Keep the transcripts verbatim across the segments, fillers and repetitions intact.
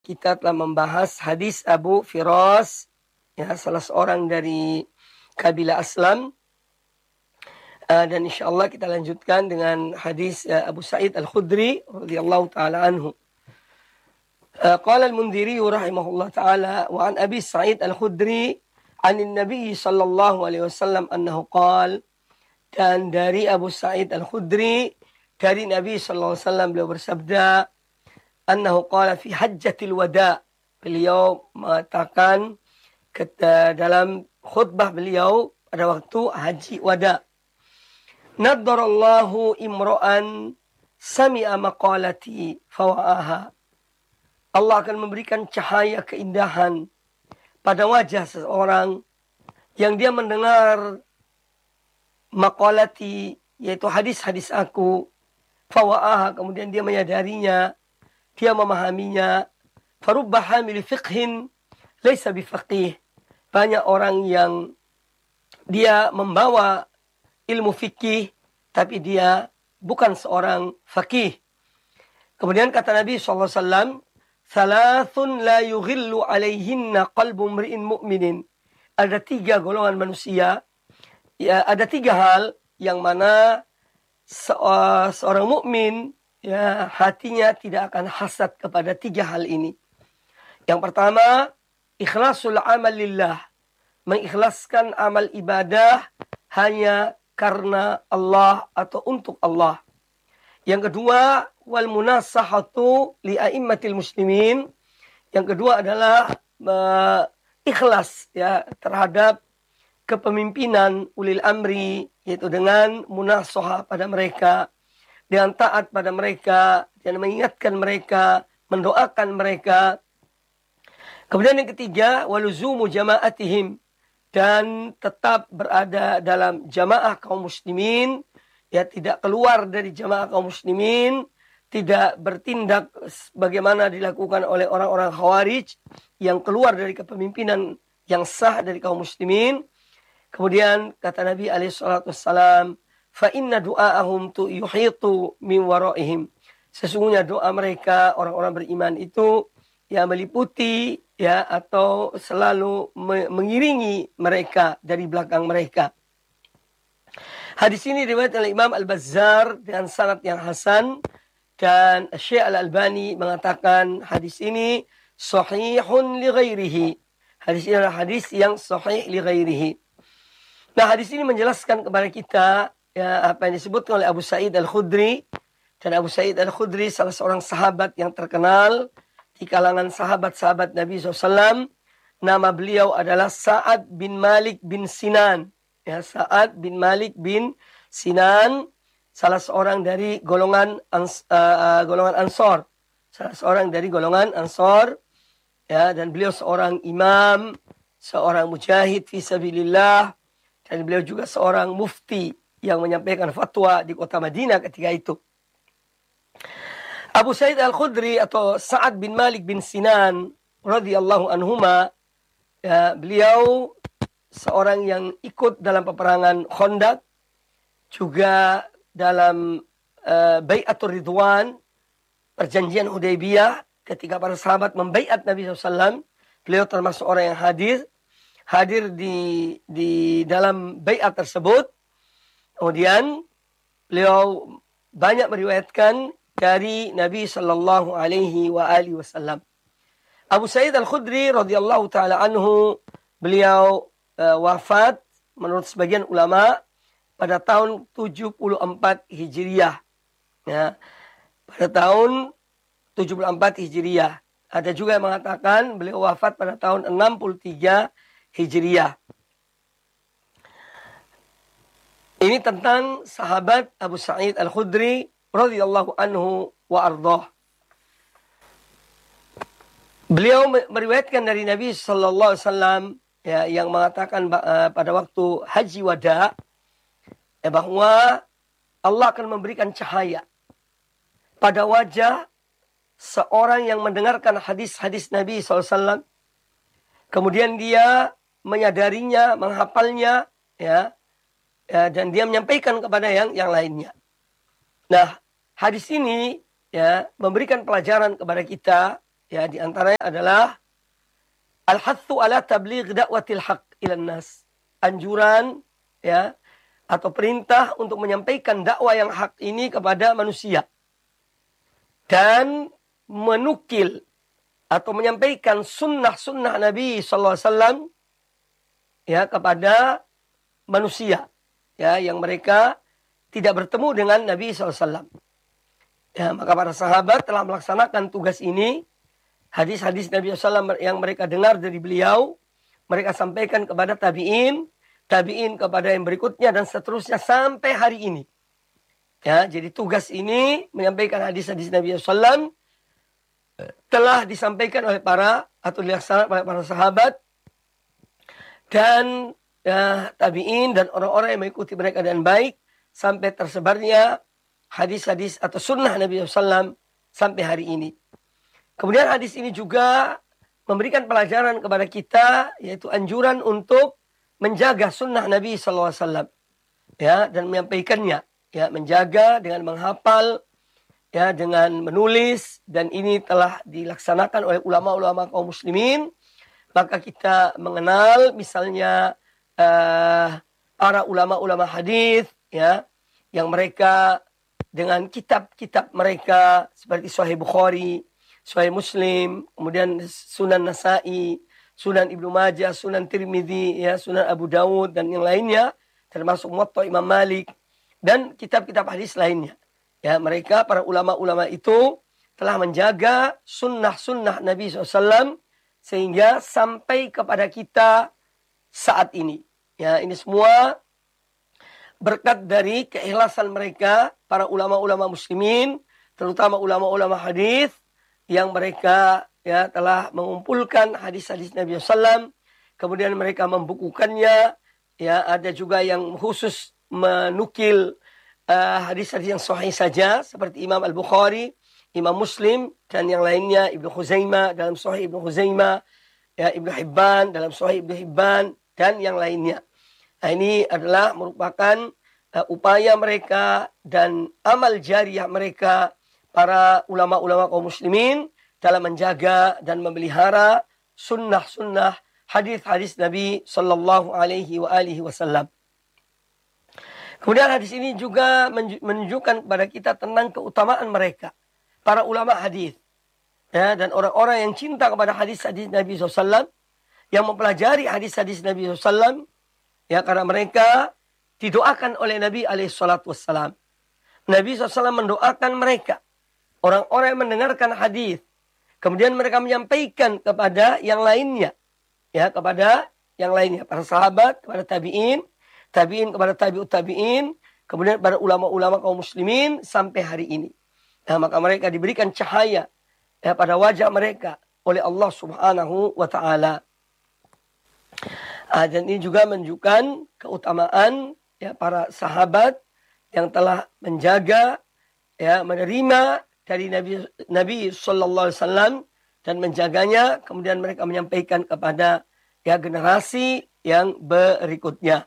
kita telah membahas hadis Abu Firas, ya, salah seorang dari kabilah Aslam. Uh, dan insyaallah kita lanjutkan dengan hadis uh, Abu Sa'id Al-Khudri radhiyallahu taala anhu. Uh, qala Al-Mundhiri rahimahullah taala wa an Abi Sa'id Al-Khudri 'an Nabi sallallahu alaihi wasallam annahu qala, dan dari Abu Sa'id Al-Khudri dari Nabi sallallahu alaihi wasallam beliau bersabda, annahu qala fi hajjatil wada, beliau mengatakan kata dalam khutbah beliau pada waktu haji wada, naddarallahu imra'an sami'a maqalati fawa'aha. Allah akan memberikan cahaya keindahan pada wajah seseorang yang dia mendengar maqalati, yaitu hadis-hadis aku, fawa'aha, kemudian dia menyadarinya, dia memahaminya. Farubba hamil fiqhin laisa bifaqih, banyak orang yang dia membawa ilmu fikih tapi dia bukan seorang faqih. Kemudian kata Nabi sallallahu alaihi wasallam, thalathun la yughillu alaihinna qalbu mri'in mu'minin. Ada tiga golongan manusia, ya, ada tiga hal yang mana se seorang mukmin, ya, hatinya tidak akan hasad kepada tiga hal ini. Yang pertama, ikhlasul amal lillah, mengikhlaskan amal ibadah hanya karena Allah atau untuk Allah. Yang kedua, wal munasahatu li a'immatil muslimin. Yang kedua adalah uh, ikhlas, ya, terhadap kepemimpinan ulil amri, yaitu dengan munasahah pada mereka, dengan taat pada mereka, dan mengingatkan mereka, mendoakan mereka. Kemudian yang ketiga, waluzumu jama'atihim, dan tetap berada dalam jamaah kaum muslimin, ya, tidak keluar dari jamaah kaum muslimin, tidak bertindak bagaimana dilakukan oleh orang-orang Khawarij yang keluar dari kepemimpinan yang sah dari kaum muslimin. Kemudian kata Nabi alaihi salatu wassalam, fa inna du'aahum tu yuhitu min waraihim, sesungguhnya doa mereka orang-orang beriman itu ya meliputi, ya, atau selalu mengiringi mereka dari belakang mereka. Hadis ini diriwayatkan oleh Imam Al-Bazzar dengan sanad yang hasan, dan Syekh Al-Albani mengatakan hadis ini sahihun li ghairihi. Hadis ini adalah hadis yang sahih li ghairihi. Nah, hadis ini menjelaskan kepada kita, ya, apa yang disebutkan oleh Abu Sa'id Al-Khudri. Dan Abu Sa'id Al-Khudri salah seorang sahabat yang terkenal di kalangan sahabat-sahabat Nabi shallallahu alaihi wasallam. Nama beliau adalah Sa'ad bin Malik bin Sinan. Ya, Sa'ad bin Malik bin Sinan, salah seorang dari golongan ans, uh, golongan Ansor. Salah seorang dari golongan Ansor. Ya, dan beliau seorang imam, seorang mujahid fi sabilillah, dan beliau juga seorang mufti yang menyampaikan fatwa di kota Madinah ketika itu. Abu Sa'id Al-Khudri atau Sa'ad bin Malik bin Sinan radhiyallahu anhuma, ya, beliau seorang yang ikut dalam peperangan Khandaq, juga dalam uh, Bai'atur Ridwan, perjanjian Hudaybiyah, ketika para sahabat membaiat Nabi shallallahu alaihi wasallam, beliau termasuk orang yang hadir hadir di di dalam baiat tersebut. Kemudian beliau banyak meriwayatkan dari Nabi sallallahu alaihi wa alihi wasallam. Abu Sa'id Al-Khudri radhiyallahu taala anhu, beliau uh, wafat menurut sebagian ulama pada tahun tujuh puluh empat Hijriah. Ya, pada tahun tujuh puluh empat Hijriah. Ada juga yang mengatakan beliau wafat pada tahun enam puluh tiga Hijriah. Ini tentang sahabat Abu Sa'id Al-Khudri radhiyallahu anhu wa ardhah. Beliau meriwayatkan dari Nabi sallallahu alaihi wasallam, ya, yang mengatakan uh, pada waktu haji wada, ya, bahwa Allah akan memberikan cahaya pada wajah seorang yang mendengarkan hadis-hadis Nabi sallallahu alaihi wasallam, kemudian dia menyadarinya, menghafalnya, ya, ya, dan dia menyampaikan kepada yang yang lainnya. Nah, hadis ini, ya, memberikan pelajaran kepada kita Ya, di antaranya adalah al-hathu ala tabligh da'watil haq ilan nas. Anjuran ya atau perintah untuk menyampaikan dakwah yang hak ini kepada manusia. Dan menukil atau menyampaikan sunnah-sunnah Nabi sallallahu alaihi wasallam ya kepada manusia ya yang mereka tidak bertemu dengan Nabi sallallahu alaihi wasallam. Ya, maka para sahabat telah melaksanakan tugas ini. Hadis-hadis Nabi sallallahu alaihi wasallam yang mereka dengar dari beliau, mereka sampaikan kepada tabi'in, tabi'in kepada yang berikutnya dan seterusnya sampai hari ini. Ya, jadi tugas ini menyampaikan hadis-hadis Nabi sallallahu alaihi wasallam telah disampaikan oleh para atau dilaksanakan oleh para sahabat dan ya, tabi'in dan orang-orang yang mengikuti mereka dengan baik sampai tersebarnya hadis-hadis atau sunnah Nabi sallallahu alaihi wasallam sampai hari ini. Kemudian hadis ini juga memberikan pelajaran kepada kita, yaitu anjuran untuk menjaga sunnah Nabi sallallahu alaihi wasallam ya, dan menyampaikannya, ya, menjaga dengan menghafal, ya, dengan menulis, dan ini telah dilaksanakan oleh ulama-ulama kaum muslimin. Maka kita mengenal misalnya uh, para ulama-ulama hadis, ya, yang mereka dengan kitab-kitab mereka seperti Sahih Bukhari, Sahih Muslim, kemudian Sunan Nasa'i, Sunan Ibnu Majah, Sunan Tirmidzi, ya, Sunan Abu Dawud dan yang lainnya, termasuk Muwatta Imam Malik dan kitab-kitab hadis lainnya. Ya, mereka para ulama-ulama itu telah menjaga sunnah-sunnah Nabi sallallahu alaihi wasallam sehingga sampai kepada kita saat ini. Ya, ini semua berkat dari keikhlasan mereka, para ulama-ulama muslimin, terutama ulama-ulama hadis, yang mereka ya telah mengumpulkan hadis-hadis Nabi sallallahu alaihi wasallam, kemudian mereka membukukannya. Ya, ada juga yang khusus menukil uh, hadis-hadis yang sahih saja seperti Imam Al-Bukhari, Imam Muslim dan yang lainnya, Ibnu Khuzaimah dalam Sahih Ibnu Khuzaimah, ya, Ibnu Hibban dalam Sahih Ibnu Hibban dan yang lainnya. Nah, ini adalah merupakan uh, upaya mereka dan amal jariah mereka, para ulama-ulama kaum muslimin, dalam menjaga dan memelihara sunnah-sunnah hadis-hadis Nabi sallallahu alaihi wa alihi wasallam. Kemudian hadis ini juga menunjukkan kepada kita tentang keutamaan mereka, para ulama hadis, ya, dan orang-orang yang cinta kepada hadis-hadis Nabi sallallahu alaihi wasallam, yang mempelajari hadis-hadis Nabi sallallahu alaihi wasallam, ya, karena mereka didoakan oleh Nabi alaihi salatu wassalam. Nabi sallallahu alaihi wasallam mendoakan mereka, orang-orang yang mendengarkan hadis, kemudian mereka menyampaikan kepada yang lainnya, ya, kepada yang lainnya, para sahabat, kepada tabi'in, tabi'in kepada tabi'ut tabi'in, kemudian para ulama-ulama kaum muslimin sampai hari ini. Nah, maka mereka diberikan cahaya, ya, pada wajah mereka oleh Allah Subhanahu wa taala. Ah, dan ini juga menunjukkan keutamaan, ya, para sahabat yang telah menjaga, ya, menerima dari Nabi Nabi sallallahu alaihi wasallam dan menjaganya, kemudian mereka menyampaikan kepada, ya, generasi yang berikutnya.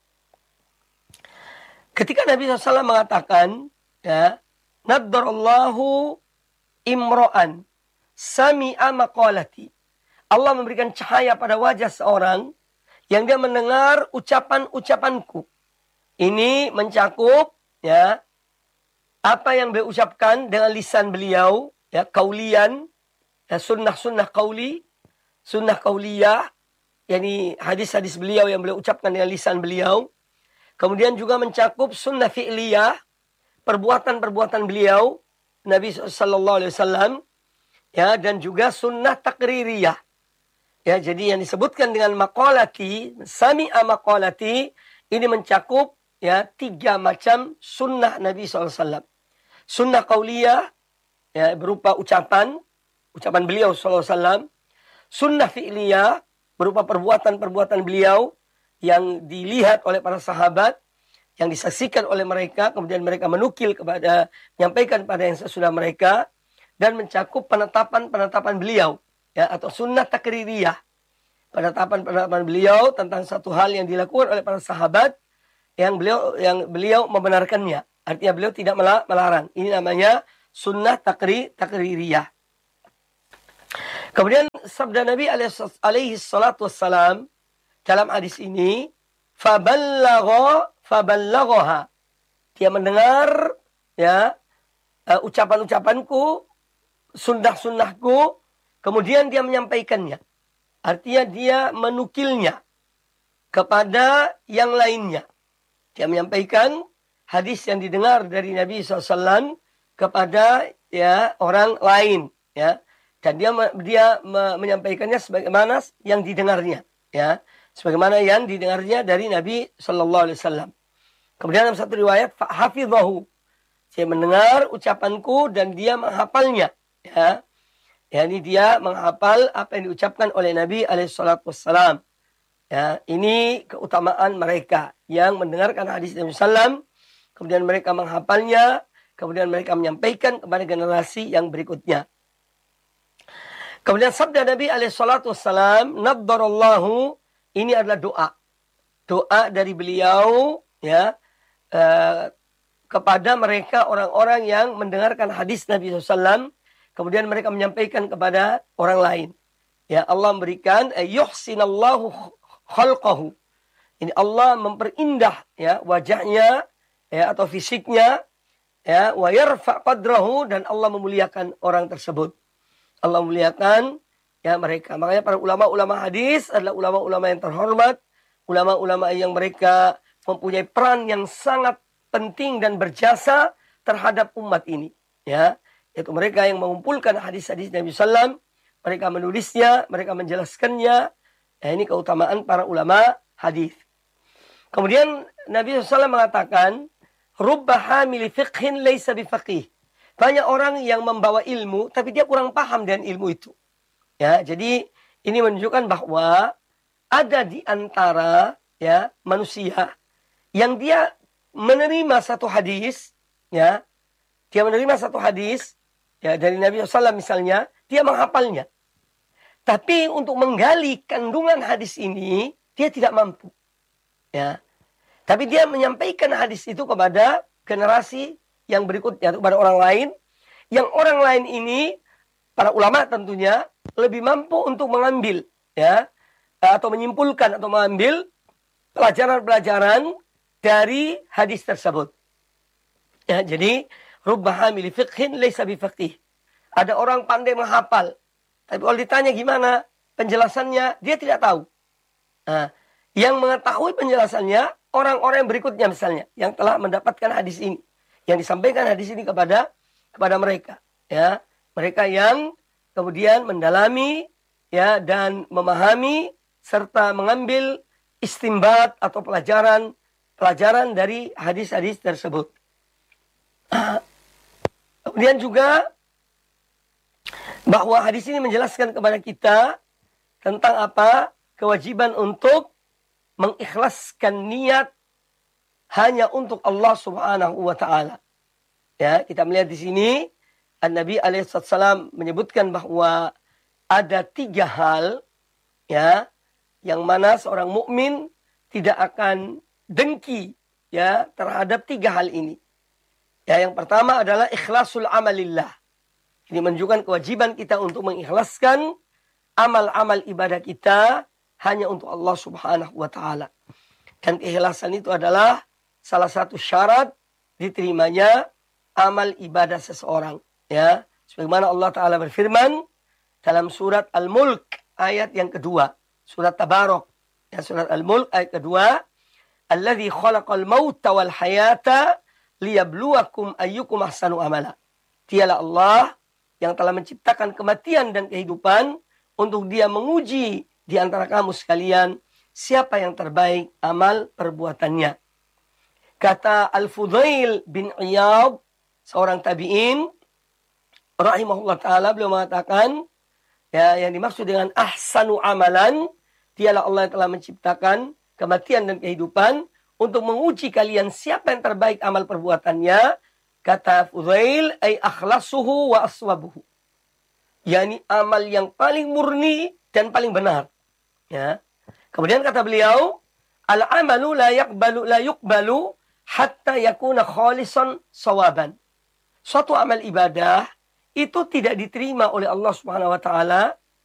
Ketika Nabi sallallahu alaihi wasallam mengatakan, ya, naddarallahu imro'an sami'a maqalati. Allah memberikan cahaya pada wajah seorang yang dia mendengar ucapan-ucapanku. Ini mencakup, ya, apa yang beliau ucapkan dengan lisan beliau, ya, kaulian, ya, sunnah-sunnah kauli, sunnah kauliyah, yakni hadis-hadis beliau yang beliau ucapkan dengan lisan beliau. Kemudian juga mencakup sunnah fi'liyah, perbuatan-perbuatan beliau, Nabi sallallahu alaihi wasallam, ya, dan juga sunnah takririyah. Ya, jadi yang disebutkan dengan maqalati, sami'a maqalati, ini mencakup, ya, tiga macam sunnah Nabi sallallahu alaihi wasallam. Sunnah qauliyah, ya, berupa ucapan, ucapan beliau sallallahu alaihi wasallam. Sunnah fi'liyah, berupa perbuatan-perbuatan beliau yang dilihat oleh para sahabat, yang disaksikan oleh mereka, kemudian mereka menukil kepada, menyampaikan pada yang sesudah mereka, dan mencakup penetapan-penetapan beliau, ya, atau sunnah takririyah, penetapan-penetapan beliau tentang satu hal yang dilakukan oleh para sahabat, yang beliau yang beliau membenarkannya. Artinya beliau tidak melarang. Ini namanya sunnah takri, takririyah. Kemudian sabda Nabi alaihi salatu wassalam dalam hadis ini, faballagha faballaghaha. Dia mendengar ya uh, ucapan-ucapanku, sunnah-sunnahku, kemudian dia menyampaikannya. Artinya dia menukilnya kepada yang lainnya. Dia menyampaikan hadis yang didengar dari Nabi shallallahu alaihi wasallam kepada ya orang lain, ya, dan dia dia menyampaikannya sebagaimana yang didengarnya, ya, sebagaimana yang didengarnya dari Nabi shallallahu alaihi wasallam. Kemudian dalam satu riwayat, hafidhahu, saya mendengar ucapanku dan dia menghafalnya, ya, yakni dia menghafal apa yang diucapkan oleh Nabi alaihi salatu wassalam. Ya, ini keutamaan mereka yang mendengarkan hadis Nabi shallallahu alaihi wasallam, kemudian mereka menghafalnya, kemudian mereka menyampaikan kepada generasi yang berikutnya. Kemudian sabda Nabi alaihi salatu wassalam, naddarallahu, ini adalah doa. Doa dari beliau ya eh, kepada mereka orang-orang yang mendengarkan hadis Nabi shallallahu alaihi wasallam, kemudian mereka menyampaikan kepada orang lain. Ya, Allah memberikan yuhsinallahu khalqahu. Ini Allah memperindah ya wajahnya ya atau fisiknya, ya, wa yarfa qadrahu, dan Allah memuliakan orang tersebut. Allah memuliakan ya mereka. Makanya para ulama-ulama hadis adalah ulama-ulama yang terhormat, ulama-ulama yang mereka mempunyai peran yang sangat penting dan berjasa terhadap umat ini, ya. Yaitu mereka yang mengumpulkan hadis-hadis Nabi sallallahu alaihi wasallam, mereka menulisnya, mereka menjelaskannya. Ya, ini keutamaan para ulama hadis. Kemudian Nabi sallallahu alaihi wasallam mengatakan, rubba hamili fiqhin laysa bifaqih. Banyak orang yang membawa ilmu tapi dia kurang paham dengan ilmu itu. Ya, jadi ini menunjukkan bahwa ada di antara ya manusia yang dia menerima satu hadis, ya, dia menerima satu hadis ya dari Nabi sallallahu alaihi wasallam misalnya, dia menghafalnya. Tapi untuk menggali kandungan hadis ini dia tidak mampu. Ya. Tapi dia menyampaikan hadis itu kepada generasi yang berikutnya, kepada orang lain. Yang orang lain ini, para ulama tentunya, lebih mampu untuk mengambil, ya, atau menyimpulkan atau mengambil pelajaran-pelajaran dari hadis tersebut. Ya, jadi, rubba hamili fiqhin laysa bifaqih. Ada orang pandai menghafal, tapi kalau ditanya gimana penjelasannya, dia tidak tahu. Nah, yang mengetahui penjelasannya, orang-orang yang berikutnya misalnya, yang telah mendapatkan hadis ini, yang disampaikan hadis ini kepada kepada mereka, ya, mereka yang kemudian mendalami, ya, dan memahami serta mengambil istimbat atau pelajaran pelajaran dari hadis-hadis tersebut. Kemudian juga bahwa hadis ini menjelaskan kepada kita tentang apa? Kewajiban untuk mengikhlaskan niat hanya untuk Allah Subhanahu wa taala. Ya, kita melihat di sini An-Nabi alaihi wasallam menyebutkan bahwa ada tiga hal, ya, yang mana seorang mukmin tidak akan dengki, ya, terhadap tiga hal ini. Ya, yang pertama adalah ikhlasul amalillah. Ini menunjukkan kewajiban kita untuk mengikhlaskan amal-amal ibadah kita hanya untuk Allah Subhanahu wa taala. Dan keikhlasan itu adalah salah satu syarat diterimanya amal ibadah seseorang, ya. Sebagaimana Allah taala berfirman dalam surat Al-Mulk ayat yang kedua, surat Tabarok, ya, surat Al-Mulk ayat kedua, alladzi khalaqal mauta wal hayata liyabluwakum ayyukum ahsanu amala. Dialah Allah yang telah menciptakan kematian dan kehidupan untuk dia menguji di antara kamu sekalian siapa yang terbaik amal perbuatannya. Kata Al-Fudail bin Iyad, seorang tabi'in, rahimahullah ta'ala, beliau mengatakan, ya, yang dimaksud dengan ahsanu amalan, dialah Allah yang telah menciptakan kematian dan kehidupan untuk menguji kalian siapa yang terbaik amal perbuatannya. Kata Fudail, ay akhlasuhu wa aswabuhu. Yani amal yang paling murni dan paling benar. Ya. Kemudian kata beliau, al-amalu la yaqbalu la yuqbalu hatta yakuna khalisan sawaban. Suatu amal ibadah itu tidak diterima oleh Allah Subhanahu wa taala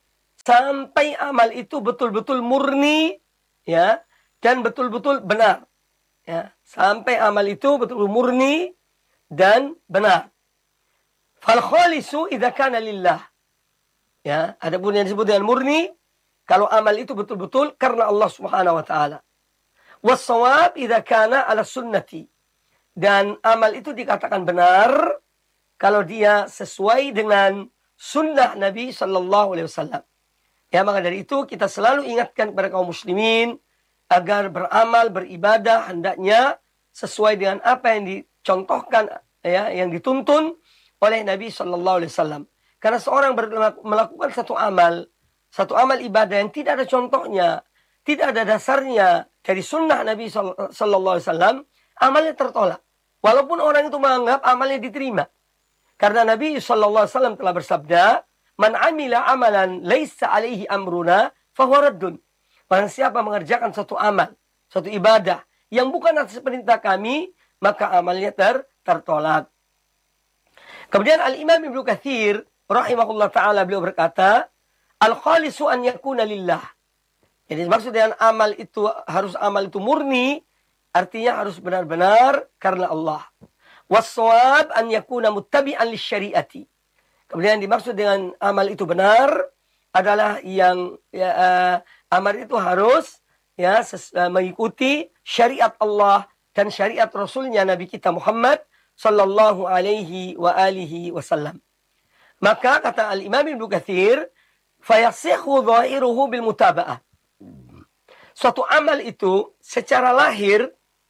sampai amal itu betul-betul murni, ya, dan betul-betul benar. Ya, sampai amal itu betul-betul murni dan benar. Fal khalisu idza kana lillah. Ya, adapun yang disebut dengan murni kalau amal itu betul-betul karena Allah Subhanahu wa taala. Was shawab idza kana ala sunnati. Dan amal itu dikatakan benar kalau dia sesuai dengan sunnah Nabi sallallahu alaihi wasallam. Ya, maka dari itu kita selalu ingatkan kepada kaum muslimin agar beramal, beribadah hendaknya sesuai dengan apa yang dicontohkan, ya, yang dituntun oleh Nabi sallallahu alaihi wasallam. Karena seorang melakukan satu amal, satu amal ibadah yang tidak ada contohnya, tidak ada dasarnya dari sunnah Nabi sallallahu alaihi wasallam, amalnya tertolak. Walaupun orang itu menganggap amalnya diterima. Karena Nabi sallallahu alaihi wasallam telah bersabda, "Man amila amalan laisa alaihi amruna fahuwa raddun." Barang siapa mengerjakan suatu amal, suatu ibadah yang bukan atas perintah kami, maka amalnya ter tertolak. Kemudian Al-Imam Ibnu Katsir rahimahullah taala beliau berkata, "Al-khalisu an yakuna lillah." Jadi maksud dengan amal itu harus amal itu murni, artinya harus benar-benar karena Allah. Was-shawab an yakuna muttabi'an lisyari'ati. Kemudian dimaksud dengan amal itu benar adalah yang ya, uh, amal itu harus ya ses, uh, mengikuti syariat Allah dan syariat Rasulnya Nabi kita Muhammad sallallahu alaihi wa alihi wasallam. Maka kata Al-Imam Ibnu Katsir, fayasihhu dhahiruhu bil mutaba'ah. Suatu amal itu secara lahir,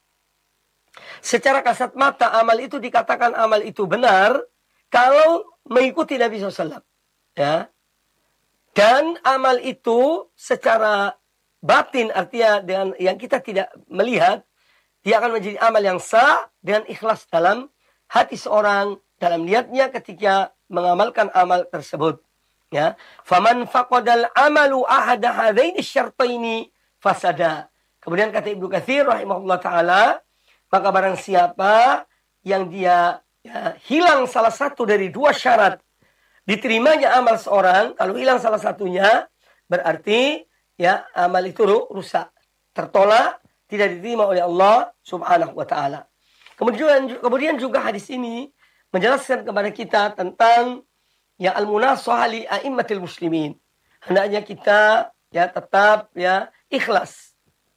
secara kasat mata amal itu dikatakan amal itu benar kalau mengikuti Nabi shallallahu alaihi wasallam. Ya. Dan amal itu secara batin, artinya dengan yang kita tidak melihat, dia akan menjadi amal yang sah dengan ikhlas dalam hati seorang, dalam niatnya ketika mengamalkan amal tersebut. Ya. Faman faqadal amalu ahada hadaini syartaini fasada. Kemudian kata Ibnu Katsir rahimahullah taala, maka barang siapa yang dia ya, hilang salah satu dari dua syarat diterimanya amal seorang, kalau hilang salah satunya berarti ya amal itu rusak, tertolak, tidak diterima oleh Allah Subhanahu wa taala. Kemudian kemudian juga hadis ini menjelaskan kepada kita tentang ya al-munasahah li a'immatil muslimin. Hendaknya kita ya tetap ya ikhlas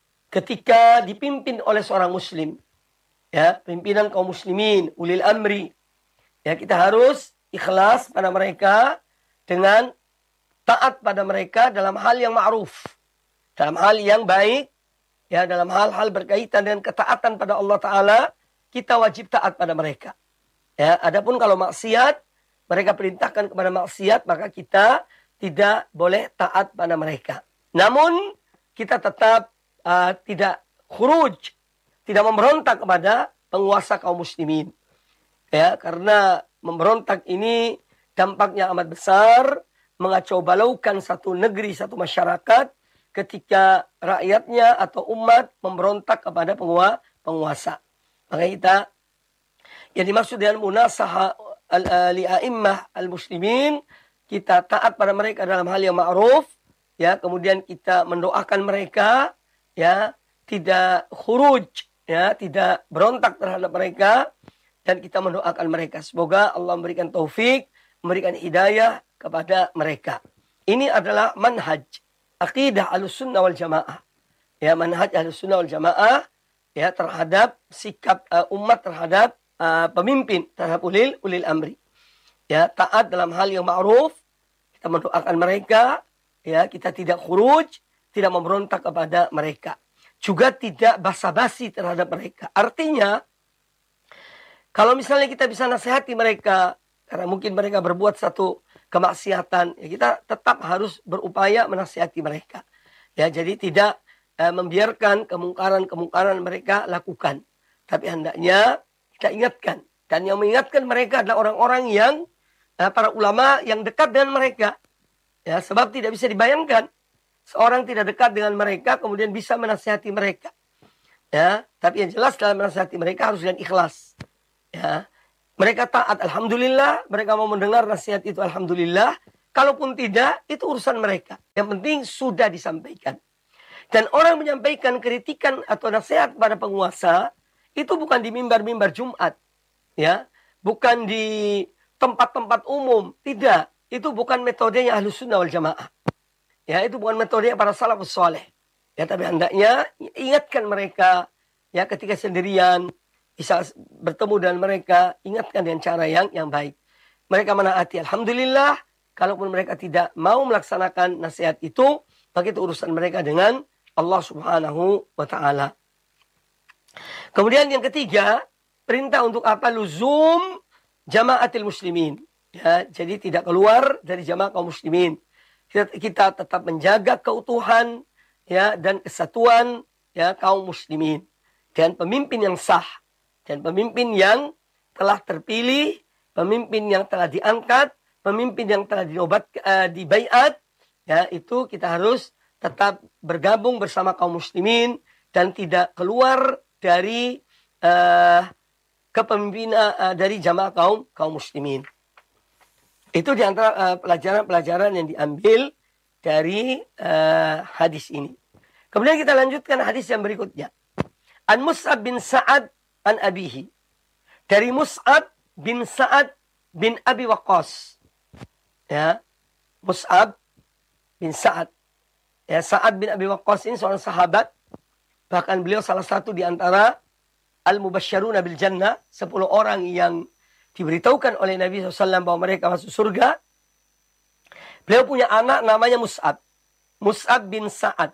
ketika dipimpin oleh seorang muslim. Ya, pimpinan kaum muslimin, ulil amri. Ya, kita harus ikhlas pada mereka dengan taat pada mereka dalam hal yang ma'ruf, dalam hal yang baik, ya, dalam hal-hal berkaitan dengan ketaatan pada Allah Ta'ala, kita wajib taat pada mereka. Ya, adapun kalau maksiat, mereka perintahkan kepada maksiat, maka kita tidak boleh taat pada mereka. Namun, kita tetap uh, tidak khuruj, tidak memberontak kepada penguasa kaum muslimin. Ya, karena memberontak ini dampaknya amat besar, mengacau balaukan satu negeri, satu masyarakat ketika rakyatnya atau umat memberontak kepada penguasa. Maka kita yang dimaksud dengan munasaha al-li'a'immah al-muslimin, kita taat pada mereka dalam hal yang ma'ruf, ya, kemudian kita mendoakan mereka, ya, tidak khuruj, ya, tidak berontak terhadap mereka, dan kita mendoakan mereka. Semoga Allah memberikan taufik, memberikan hidayah kepada mereka. Ini adalah manhaj aqidah Ahlussunnah wal Jamaah. Ya, manhaj Ahlussunnah wal Jamaah ya terhadap sikap uh, umat terhadap uh, pemimpin, terhadap ulil ulil amri. Ya, taat dalam hal yang ma'ruf, kita mendoakan mereka, ya, kita tidak khuruj, tidak memberontak kepada mereka. Juga tidak basa-basi terhadap mereka. Artinya, kalau misalnya kita bisa nasihati mereka, karena mungkin mereka berbuat satu kemaksiatan, ya kita tetap harus berupaya menasihati mereka. Ya, jadi tidak eh, membiarkan kemungkaran-kemungkaran mereka lakukan. Tapi hendaknya kita ingatkan. Dan yang mengingatkan mereka adalah orang-orang yang, eh, para ulama yang dekat dengan mereka. Ya, sebab tidak bisa dibayangkan seorang tidak dekat dengan mereka, kemudian bisa menasihati mereka. Ya, tapi yang jelas dalam menasihati mereka harus dengan ikhlas. Ya, mereka taat, alhamdulillah. Mereka mau mendengar nasihat itu, alhamdulillah. kalaupun tidak, itu urusan mereka. Yang penting sudah disampaikan. Dan orang menyampaikan kritikan atau nasihat pada penguasa, itu bukan di mimbar-mimbar Jumat. Ya, bukan di tempat-tempat umum. Tidak. Itu bukan metodenya Ahlus Sunnah wal Jamaah. Ya, itu bukan metodenya para salafus saleh. Ya, tapi hendaknya ingatkan mereka ya ketika sendirian, bisa bertemu dengan mereka, ingatkan dengan cara yang yang baik. Mereka menaati, alhamdulillah. Kalaupun mereka tidak mau melaksanakan nasihat itu, maka itu urusan mereka dengan Allah Subhanahu wa taala. Kemudian yang ketiga, perintah untuk apa? Luzum jamaatil muslimin. Ya, jadi tidak keluar dari jamaah kaum muslimin. Kita, kita tetap menjaga keutuhan ya dan kesatuan ya kaum muslimin, dan pemimpin yang sah, dan pemimpin yang telah terpilih, pemimpin yang telah diangkat, pemimpin yang telah dinobat uh, dibaiat, ya itu kita harus tetap bergabung bersama kaum muslimin dan tidak keluar dari uh, kepemimpinan uh, dari jamaah kaum kaum muslimin. Itu diantara uh, pelajaran-pelajaran yang diambil dari uh, hadis ini. Kemudian kita lanjutkan hadis yang berikutnya. An Mus'ab bin Sa'ad an abihi. Dari Mus'ab bin Sa'ad bin Abi Waqqas. Ya, Mus'ab bin Sa'ad. Ya, Sa'ad bin Abi Waqqas ini seorang sahabat. Bahkan beliau salah satu di antara al-mubasysyaruna bil jannah, sepuluh orang yang diberitahukan oleh Nabi shallallahu alaihi wasallam bahwa mereka masuk surga. Beliau punya anak namanya Mus'ab. Mus'ab bin Sa'ad.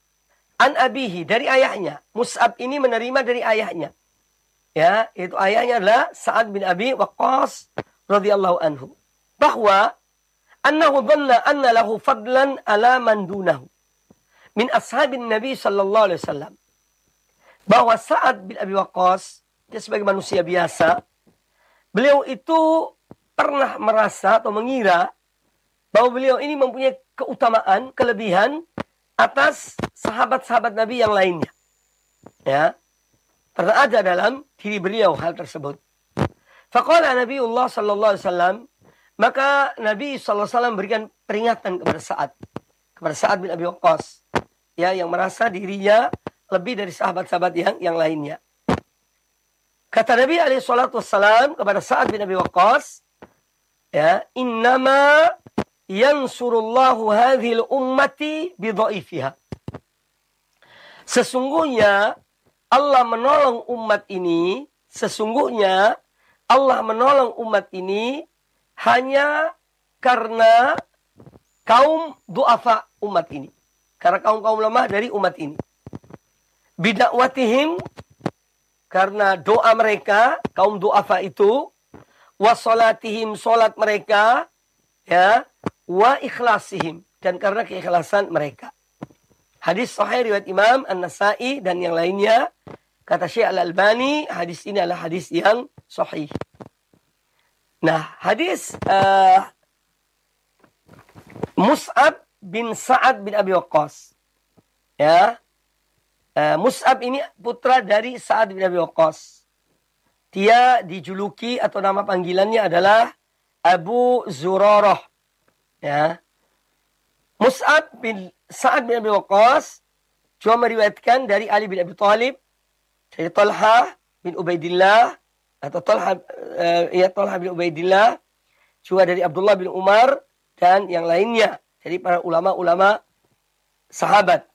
An abihi, dari ayahnya. Mus'ab ini menerima dari ayahnya. Ya, itu ayahnya adalah Sa'ad bin Abi Waqqas radhiyallahu anhu. Bahwa annahu dhanna anna lahu fadlan ala man dunahu min ashabin Nabi sallallahu alaihi wasallam. Bahwa Sa'ad bin Abi Waqqas, dia sebagai manusia biasa, beliau itu pernah merasa atau mengira bahwa beliau ini mempunyai keutamaan, kelebihan atas sahabat-sahabat Nabi yang lainnya. Ya, pernah ada dalam diri beliau hal tersebut. Faqala Nabiullah sallallahu alaihi wasallam, maka Nabi sallallahu alaihi wasallam berikan peringatan kepada Sa'ad, kepada Sa'ad bin Abi Waqqas, ya, yang merasa dirinya lebih dari sahabat-sahabat yang yang lainnya. Kata Nabi alaihi salatu wassalam kepada Sa'ad bin Abi Waqqas, ya, innama yansurullahu hadhil ummati bidhaifiha. Sesungguhnya Allah menolong umat ini, sesungguhnya Allah menolong umat ini hanya karena kaum du'afa umat ini. Karena kaum-kaum lemah dari umat ini. Bidakwatihim, karena doa mereka, kaum du'afa itu, wasolatihim, solat mereka, ya, wa ikhlasihim, dan karena keikhlasan mereka. Hadis sahih riwayat Imam An-Nasa'i dan yang lainnya. Kata Syekh Al-Albani, hadis ini adalah hadis yang sahih. Nah, hadis uh, Mus'ab bin Sa'ad bin Abi Waqqas. Ya, uh, Mus'ab ini putra dari Sa'ad bin Abi Waqqas. Dia dijuluki atau nama panggilannya adalah Abu Zurarah. Ya, Mus'ab bin Sa'ad bin Abi Waqqas cuma meriwayatkan dari Ali bin Abi Thalib, dari Talha bin Ubaidillah, atau Talha, uh, ya, Talha bin Ubaidillah, juga dari Abdullah bin Umar, dan yang lainnya, dari para ulama-ulama sahabat.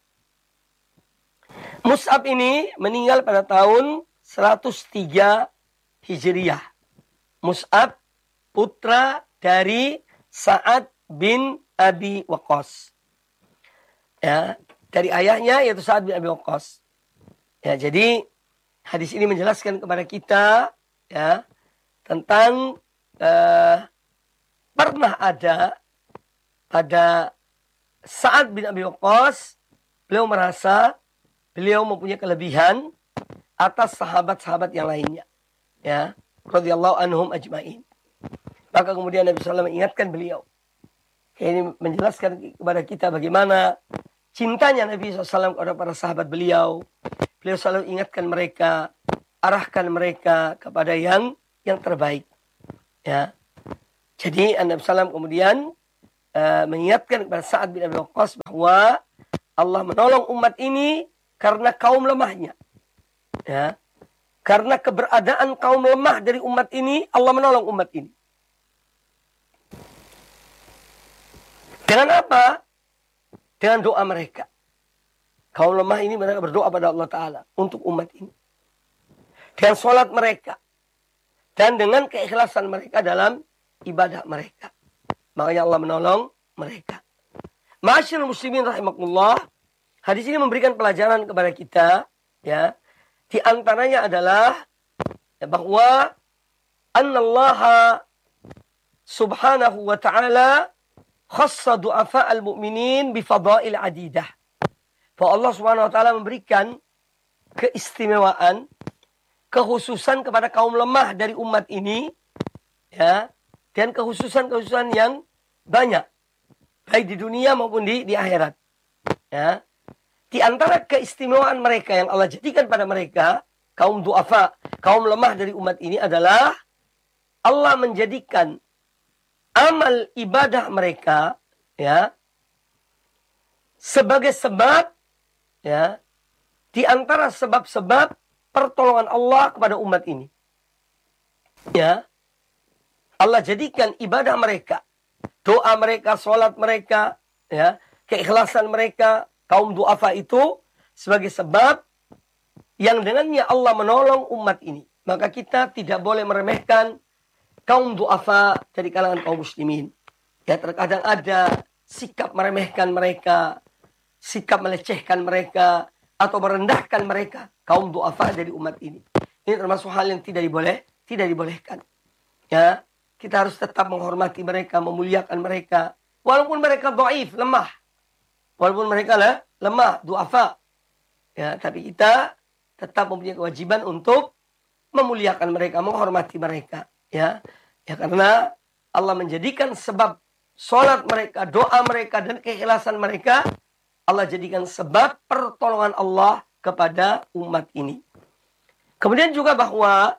Mus'ab ini meninggal pada tahun seratus tiga Hijriah. Mus'ab putra dari Sa'ad bin Abi Waqqas. Ya, dari ayahnya yaitu Sa'ad bin Abi Waqqas. Ya, jadi hadis ini menjelaskan kepada kita, ya, tentang uh, pernah ada pada Sa'ad bin Abi Waqqas, beliau merasa beliau mempunyai kelebihan atas sahabat-sahabat yang lainnya, ya, radhiyallahu anhum ajmain. Maka kemudian Nabi sallallahu alaihi wasallam mengingatkan beliau. Ini menjelaskan kepada kita bagaimana cintanya Nabi shallallahu alaihi wasallam kepada para sahabat beliau. Beliau selalu ingatkan mereka, arahkan mereka kepada yang yang terbaik. Ya, jadi Nabi sallallahu alaihi wasallam kemudian uh, mengingatkan kepada Sa'ad bin Abi Waqqas bahwa Allah menolong umat ini karena kaum lemahnya. Ya. Karena keberadaan kaum lemah dari umat ini, Allah menolong umat ini. Dengan apa? Dengan doa mereka. Kaum lemah ini mereka berdoa pada Allah Ta'ala untuk umat ini. Dengan sholat mereka. Dan dengan keikhlasan mereka dalam ibadah mereka. Makanya Allah menolong mereka. Ma'asyiral muslimin rahimakumullah. Hadis ini memberikan pelajaran kepada kita. Ya. Di antaranya adalah ya, bahwa Annallaha subhanahu wa ta'ala khassa du'afa al-mu'minin bifadail adidah. Bahwa Allah subhanahu wa ta'ala memberikan keistimewaan, kekhususan kepada kaum lemah dari umat ini, ya, dan kekhususan-kekhususan yang banyak, baik di dunia maupun di, di akhirat. Ya. Di antara keistimewaan mereka yang Allah jadikan pada mereka, kaum du'afa, kaum lemah dari umat ini adalah Allah menjadikan amal ibadah mereka, ya, sebagai sebab, ya, di antara sebab-sebab pertolongan Allah kepada umat ini. Ya. Allah jadikan ibadah mereka, doa mereka, sholat mereka, ya, keikhlasan mereka, kaum du'afa itu sebagai sebab yang dengannya Allah menolong umat ini. Maka kita tidak boleh meremehkan kaum du'afa dari kalangan kaum muslimin. Ya, terkadang ada sikap meremehkan mereka, sikap melecehkan mereka, atau merendahkan mereka, kaum du'afa dari umat ini. Ini termasuk hal yang tidak diboleh, tidak dibolehkan. Ya, kita harus tetap menghormati mereka, memuliakan mereka, walaupun mereka dhaif, lemah, walaupun mereka lah, lemah, du'afa. Ya, tapi kita tetap mempunyai kewajiban untuk memuliakan mereka, menghormati mereka. Ya, ya karena Allah menjadikan sebab sholat mereka, doa mereka, dan keikhlasan mereka, Allah jadikan sebab pertolongan Allah kepada umat ini. Kemudian juga bahwa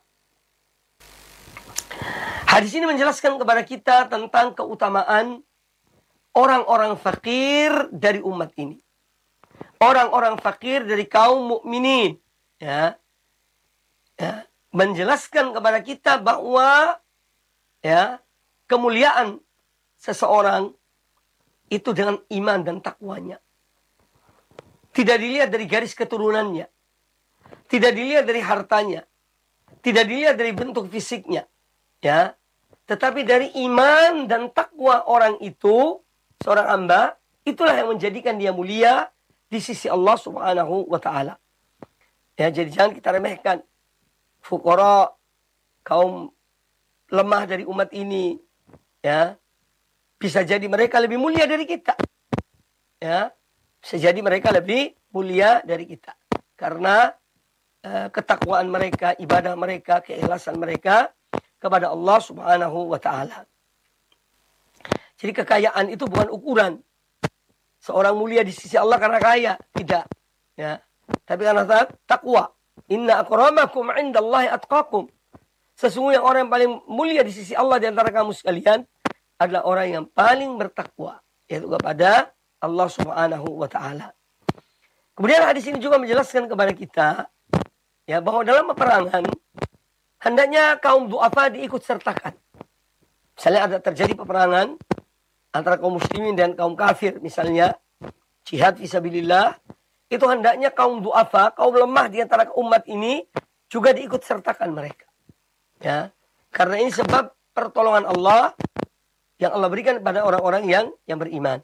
hadis ini menjelaskan kepada kita tentang keutamaan orang-orang fakir dari umat ini. Orang-orang fakir dari kaum mukminin, ya, ya, menjelaskan kepada kita bahwa, ya, kemuliaan seseorang itu dengan iman dan takwanya. Tidak dilihat dari garis keturunannya. Tidak dilihat dari hartanya. Tidak dilihat dari bentuk fisiknya. Ya. Tetapi dari iman dan takwa orang itu, seorang hamba, itulah yang menjadikan dia mulia di sisi Allah subhanahu wa ta'ala. Ya, jadi jangan kita remehkan fuqara, kaum lemah dari umat ini. Ya. Bisa jadi mereka lebih mulia dari kita. Ya. Bisa jadi mereka lebih mulia dari kita. Karena uh, ketakwaan mereka, ibadah mereka, keikhlasan mereka kepada Allah subhanahu wa ta'ala. Jadi kekayaan itu bukan ukuran. Seorang mulia di sisi Allah karena kaya. Tidak. Ya. Tapi karena takwa. Inna akramakum indallahi atqakum. Sesungguhnya orang yang paling mulia di sisi Allah di antara kamu sekalian adalah orang yang paling bertakwa. Yaitu kepada Allah subhanahu wa ta'ala. Kemudian hadis ini juga menjelaskan kepada kita, ya, bahwa dalam peperangan hendaknya kaum du'afa diikut sertakan. Misalnya ada terjadi peperangan antara kaum muslimin dan kaum kafir, misalnya jihad fisabilillah, itu hendaknya kaum du'afa, kaum lemah di antara umat ini juga diikut sertakan mereka. Ya, karena ini sebab pertolongan Allah yang Allah berikan kepada orang-orang yang yang beriman.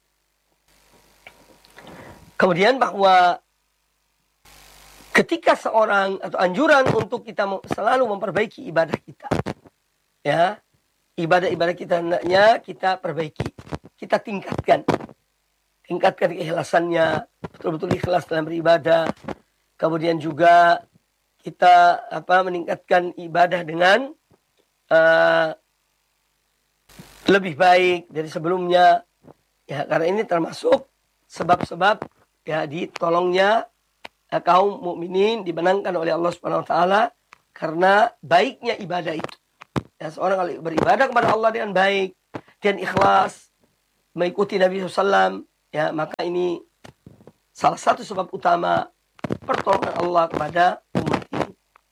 Kemudian bahwa ketika seorang atau anjuran untuk kita selalu memperbaiki ibadah kita. Ya, ibadah-ibadah kita hendaknya kita perbaiki. Kita tingkatkan. Tingkatkan keikhlasannya, betul-betul ikhlas dalam beribadah. Kemudian juga kita apa meningkatkan ibadah dengan uh, lebih baik dari sebelumnya. Ya, karena ini termasuk sebab-sebab ya ditolongnya ya, kaum mukminin dimenangkan oleh Allah Subhanahu wa taala karena baiknya ibadah itu. Ya, seorang kalau beribadah kepada Allah dengan baik dan ikhlas, mengikuti Nabi shallallahu alaihi wasallam, ya, maka ini salah satu sebab utama pertolongan Allah kepada umat ini.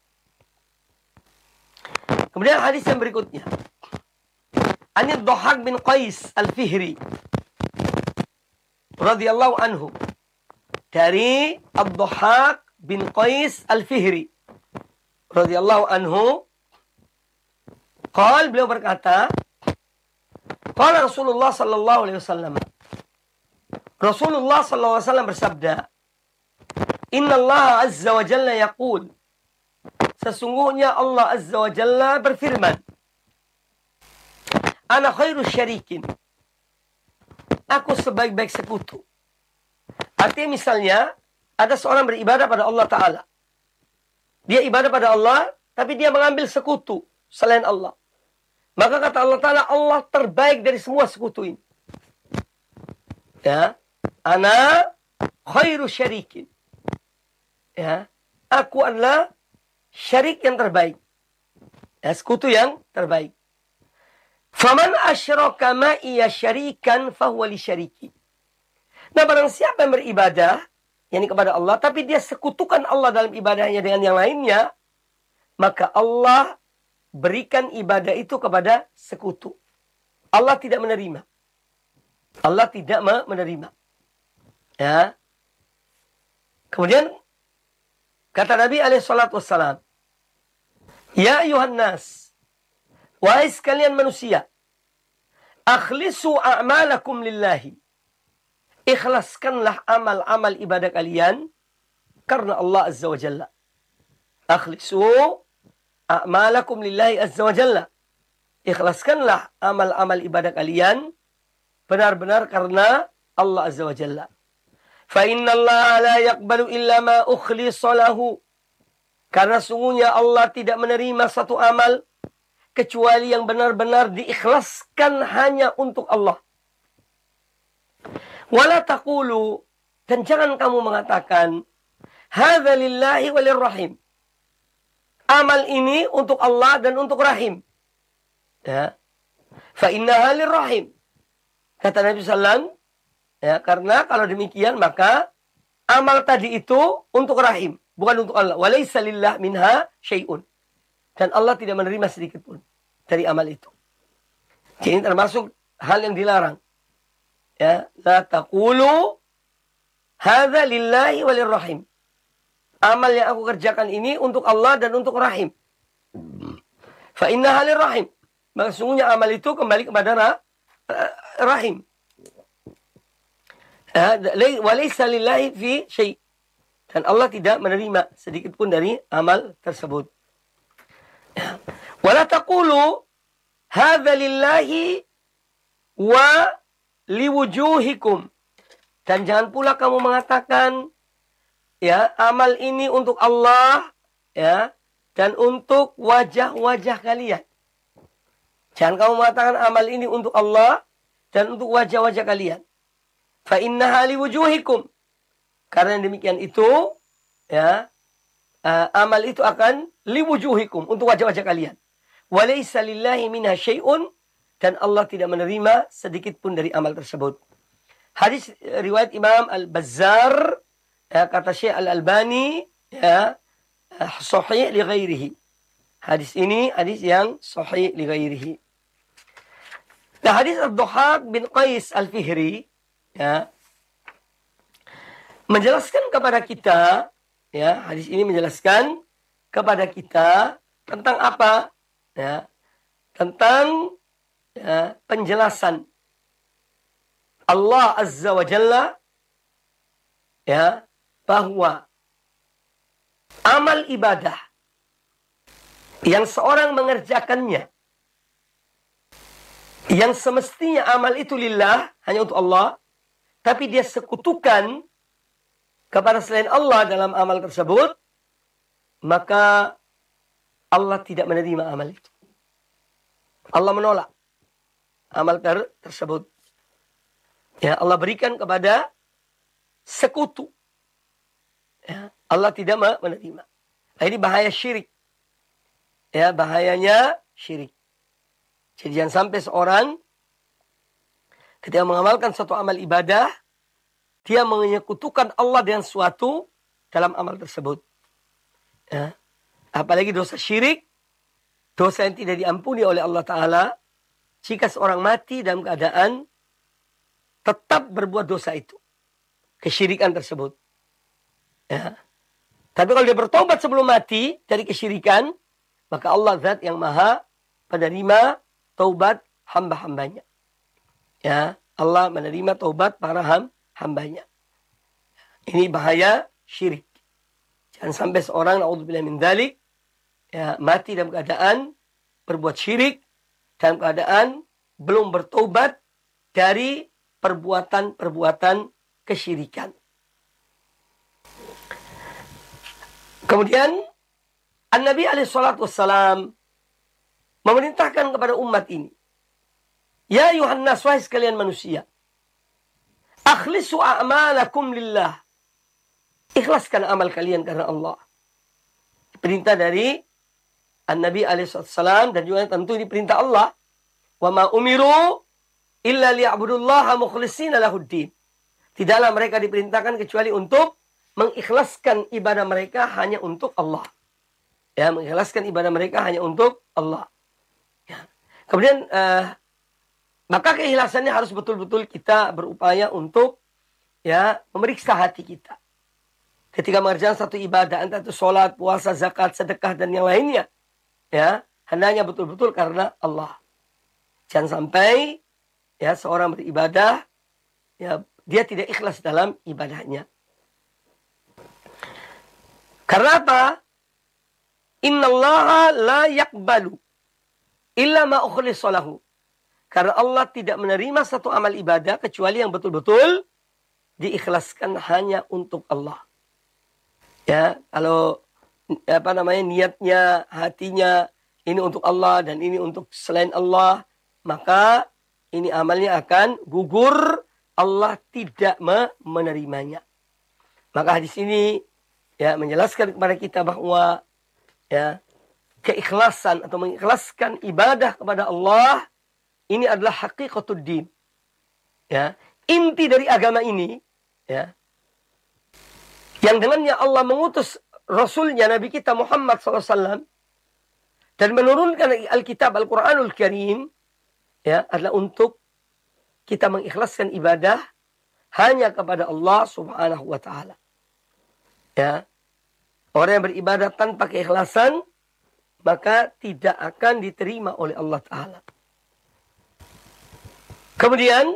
Kemudian hadis yang berikutnya, Anid Dhahhak bin Qais Al-Fihri radhiyallahu anhu, dari Ad-Dhahhak bin Qais Al-Fihri radhiyallahu anhu, qala, beliau berkata, qala Rasulullah sallallahu alaihi wasallam, Rasulullah sallallahu alaihi wasallam bersabda, Inna Allah azza wa jalla yaqul, sesungguhnya Allah azza wa jalla berfirman, Ana khairu syarikin, aku sebaik-baik sekutu. Artinya misalnya, ada seorang beribadah pada Allah Ta'ala. Dia ibadah pada Allah, tapi dia mengambil sekutu selain Allah. Maka kata Allah Ta'ala, Allah terbaik dari semua sekutu ini. Ya, Ana khairu syarikin. Ya, aku adalah syarik yang terbaik. Ya, sekutu yang terbaik. Faman asyraka ma'iya syarikan fahuwa li syariki. Nah, barang siapa yang beribadah, yakni kepada Allah, tapi dia sekutukan Allah dalam ibadahnya dengan yang lainnya, maka Allah berikan ibadah itu kepada sekutu. Allah tidak menerima. Allah tidak menerima. Ya. Kemudian kata Nabi alaihi salatu wassalam, Ya ayuhan nas, wahai sekalian manusia, akhlisu a'malakum lillahi. Ikhlaskanlah amal-amal ibadah kalian karena Allah azza wa jalla. Akhlisu a'malakum lillahi azza wa jalla. Ikhlaskanlah amal-amal ibadah kalian benar-benar karena Allah azza wa jalla. Fa inna Allah la yaqbalu illa ma ukhlisa lahu. Karena sungguhnya Allah tidak menerima satu amal kecuali yang benar-benar diikhlaskan hanya untuk Allah. Wala taqulu, dan jangan kamu mengatakan, hadza lillahi walir rahim. Amal ini untuk Allah dan untuk rahim. Ya. Fa innaha lirrahim. Kata Nabi sallallahu alaihi wasallam, ya, karena kalau demikian maka amal tadi itu untuk rahim, bukan untuk Allah. Walaysa lillah minha syai'un. Dan Allah tidak menerima sedikit pun dari amal itu. Jadi ini termasuk hal yang dilarang. Ya, la taqulu hadza lillahi walir rahim. Amal yang aku kerjakan ini untuk Allah dan untuk rahim. Fa innaha lirrahim. Maka sungguhnya amal itu kembali kepada ra, rahim. Walaysa lillahi fi syai'. Dan Allah tidak menerima sedikit pun dari amal tersebut. Wala taqulu hadza lillahi wa liwujuhikum. Dan jangan pula kamu mengatakan, ya, amal ini untuk Allah, ya, dan untuk wajah-wajah kalian. Jangan kamu mengatakan amal ini untuk Allah dan untuk wajah-wajah kalian. Fa innaha liwujuhikum. Karena demikian itu, ya, uh, amal itu akan liwujuhikum, untuk wajah-wajah kalian. Walaysa lillahi minha syai'un. Dan Allah tidak menerima sedikit pun dari amal tersebut. Hadis riwayat Imam Al-Bazzar, ya, kata Syekh Al-Albani, ya, sahih li ghairihi. Hadis ini hadis yang sahih li ghairihi. Nah, hadis Ad-Dhahhak bin Qais Al-Fihri, ya, menjelaskan kepada kita, ya, hadis ini menjelaskan kepada kita tentang apa? Ya, tentang, ya, penjelasan Allah Azza wa Jalla, ya, bahwa amal ibadah yang seorang mengerjakannya, yang semestinya amal itu lillah, hanya untuk Allah, tapi dia sekutukan kepada selain Allah dalam amal tersebut, maka Allah tidak menerima amal itu. Allah menolak amal ter tersebut. Ya, Allah berikan kepada sekutu. Ya, Allah tidak menerima. Nah, ini bahaya syirik. Ya, bahayanya syirik. Jadi jangan sampai seorang Ketika mengamalkan suatu amal ibadah, dia menyekutukan Allah dengan suatu dalam amal tersebut. Ya. Apalagi dosa syirik, dosa yang tidak diampuni oleh Allah Ta'ala, jika seorang mati dalam keadaan tetap berbuat dosa itu. Kesyirikan tersebut. Ya. Tapi kalau dia bertobat sebelum mati dari kesyirikan, maka Allah zat yang maha menerima taubat hamba-hambanya. Ya, Allah menerima taubat para ham, hambanya. Ini bahaya syirik. Jangan sampai seorang, na'udzubillah min dzalik, ya, mati dalam keadaan berbuat syirik, dalam keadaan belum bertobat dari perbuatan-perbuatan kesyirikan. Kemudian An-Nabi alaihi salatu wassalam memerintahkan kepada umat ini, ya ayuhan nas, wahai sekalian manusia, akhlisu a'malakum lillah. Ikhlaskan amal kalian karena Allah. Perintah dari An-Nabi alaihi salatu wassalam, dan juga tentu ini perintah Allah. Wa ma umiru illa liya'budullaha mukhlishina lahuddin. Tidaklah mereka diperintahkan kecuali untuk mengikhlaskan ibadah mereka hanya untuk Allah. Ya, mengikhlaskan ibadah mereka hanya untuk Allah. Ya. Kemudian uh, maka keikhlasannya harus betul-betul kita berupaya untuk, ya, memeriksa hati kita. Ketika mengerjakan satu ibadah, entah itu sholat, puasa, zakat, sedekah, dan yang lainnya, ya, hendaknya betul-betul karena Allah. Jangan sampai, ya, seorang beribadah, ya, dia tidak ikhlas dalam ibadahnya. Karena apa? Innallaha la yakbalu illa ma ukhlisa lahu. Karena Allah tidak menerima satu amal ibadah kecuali yang betul-betul diikhlaskan hanya untuk Allah. Ya, kalau apa namanya niatnya, hatinya ini untuk Allah dan ini untuk selain Allah, maka ini amalnya akan gugur, Allah tidak menerimanya. Maka hadis ini, ya, menjelaskan kepada kita bahwa, ya, keikhlasan atau mengikhlaskan ibadah kepada Allah ini adalah hakikatud din. Ya, inti dari agama ini, ya, yang dengannya Allah mengutus Rasulnya Nabi kita Muhammad shallallahu alaihi wasallam dan menurunkan Alkitab Al-Quranul Karim, ya, adalah untuk kita mengikhlaskan ibadah hanya kepada Allah Subhanahu wa Ta'ala. Ya, orang yang beribadah tanpa keikhlasan maka tidak akan diterima oleh Allah Ta'ala. Kemudian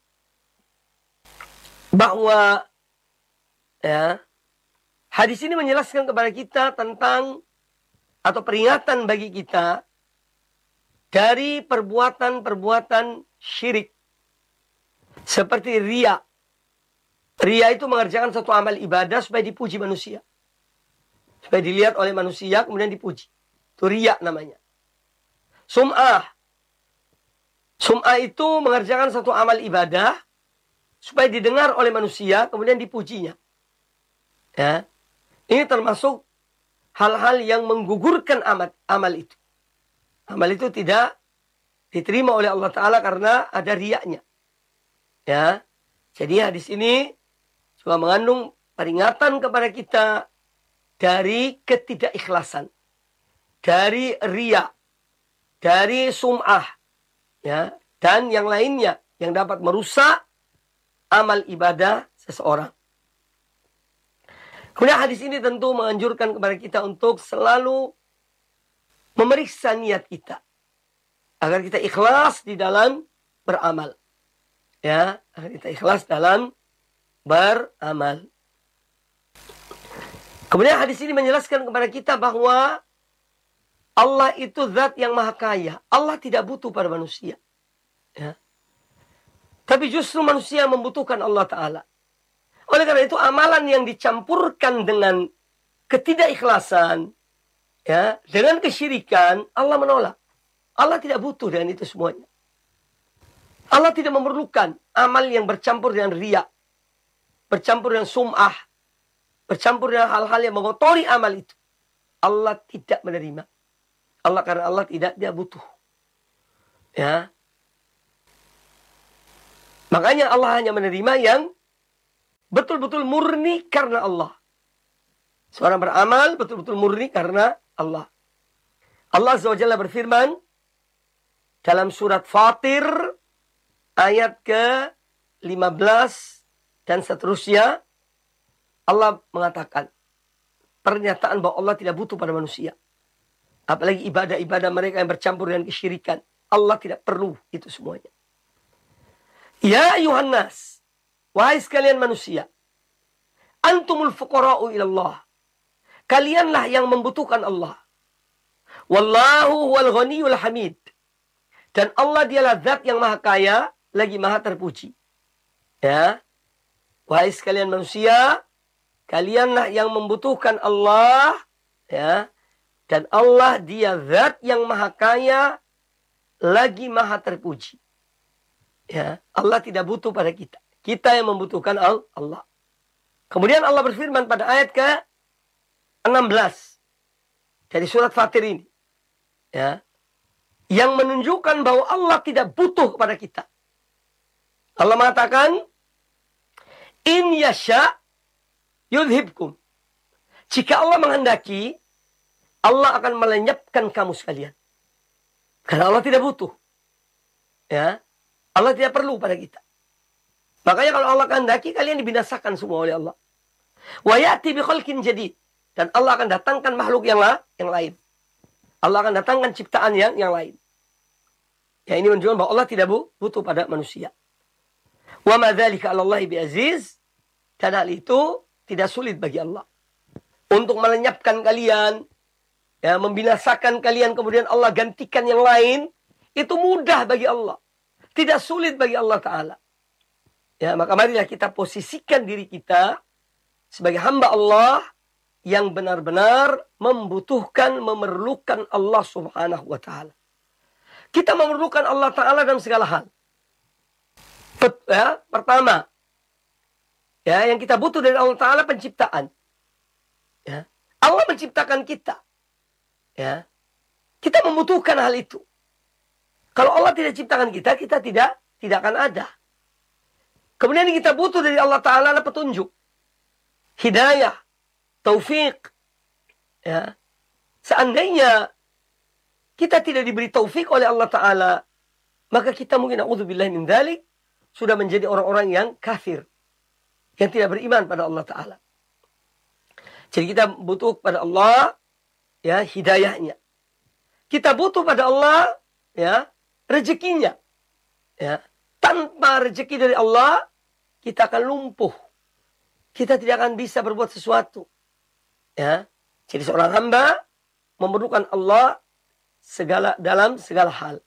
bahwa, ya, hadis ini menjelaskan kepada kita tentang atau peringatan bagi kita dari perbuatan-perbuatan syirik seperti riya. Riya itu mengerjakan satu amal ibadah supaya dipuji manusia, supaya dilihat oleh manusia kemudian dipuji. Itu riya namanya. Sum'ah. Sum'ah itu mengerjakan satu amal ibadah supaya didengar oleh manusia kemudian dipujinya. Ya. Ini termasuk hal-hal yang menggugurkan amal, amal itu. Amal itu tidak diterima oleh Allah Ta'ala karena ada riyanya. Ya. Jadi hadis ini juga mengandung peringatan kepada kita dari ketidakikhlasan, dari riya, dari sum'ah, ya, dan yang lainnya yang dapat merusak amal ibadah seseorang. Kemudian hadis ini tentu menganjurkan kepada kita untuk selalu memeriksa niat kita agar kita ikhlas di dalam beramal. Ya, agar kita ikhlas dalam beramal. Kemudian hadis ini menjelaskan kepada kita bahwa Allah itu zat yang maha kaya. Allah tidak butuh pada manusia. Ya. Tapi justru manusia membutuhkan Allah Ta'ala. Oleh karena itu amalan yang dicampurkan dengan ketidakikhlasan, ya, dengan kesyirikan, Allah menolak. Allah tidak butuh dengan itu semuanya. Allah tidak memerlukan amal yang bercampur dengan riya, bercampur dengan sum'ah, bercampur dengan hal-hal yang mengotori amal itu. Allah tidak menerima. Allah karena Allah tidak dia butuh. Ya. Makanya Allah hanya menerima yang betul-betul murni karena Allah. Seorang beramal betul-betul murni karena Allah. Allah Azza wa Jalla berfirman dalam surat Fatir ayat ke lima belas dan seterusnya. Allah mengatakan pernyataan bahwa Allah tidak butuh pada manusia. Apalagi ibadah-ibadah mereka yang bercampur dengan kesyirikan. Allah tidak perlu itu semuanya. Ya ayuhannas, wahai sekalian manusia, antumul fuqara'u ilallah. Kalianlah yang membutuhkan Allah. Wallahu huwal ghaniyul hamid. Dan Allah dialah zat yang maha kaya, lagi maha terpuji. Ya. Wahai sekalian manusia, kalianlah yang membutuhkan Allah, ya. Dan Allah dia zat yang maha kaya, lagi maha terpuji. Ya, Allah tidak butuh pada kita. Kita yang membutuhkan Allah. Kemudian Allah berfirman pada ayat ke enam belas dari surat Fatir ini. Ya. Yang menunjukkan bahwa Allah tidak butuh kepada kita. Allah mengatakan, in yasha yudhibkum. Jika Allah menghendaki, Allah akan melenyapkan kamu sekalian. Karena Allah tidak butuh. Ya. Allah tidak perlu pada kita. Makanya kalau Allah kehendaki, kalian dibinasakan semua oleh Allah. Wa ya'ti bi khalqin jadid. Dan Allah akan datangkan makhluk yang, la, yang lain. Allah akan datangkan ciptaan yang, yang lain. Ya, ini menunjukkan bahwa Allah tidak butuh pada manusia. Wa ma dzalika 'ala Allahi bi'aziz. Dan hal itu tidak sulit bagi Allah. Untuk melenyapkan kalian, ya, membinasakan kalian, kemudian Allah gantikan yang lain, itu mudah bagi Allah. Tidak sulit bagi Allah Ta'ala. Ya, maka marilah kita posisikan diri kita sebagai hamba Allah yang benar-benar membutuhkan, memerlukan Allah Subhanahu wa Ta'ala. Kita memerlukan Allah Ta'ala dalam segala hal. Ya, pertama, ya, yang kita butuh dari Allah Ta'ala penciptaan. Ya, Allah menciptakan kita. Ya, kita membutuhkan hal itu. Kalau Allah tidak ciptakan kita, kita tidak tidak akan ada. Kemudian kita butuh dari Allah Ta'ala adalah petunjuk. Hidayah. Taufik. Ya. Seandainya kita tidak diberi taufik oleh Allah Ta'ala, maka kita mungkin, na'udzubillah min dzalik, sudah menjadi orang-orang yang kafir. Yang tidak beriman pada Allah Ta'ala. Jadi kita butuh pada Allah, ya, hidayahnya. Kita butuh pada Allah, ya, rezekinya. Ya. Tanpa rezeki dari Allah, kita akan lumpuh. Kita tidak akan bisa berbuat sesuatu. Ya. Jadi seorang hamba memerlukan Allah segala dalam segala hal.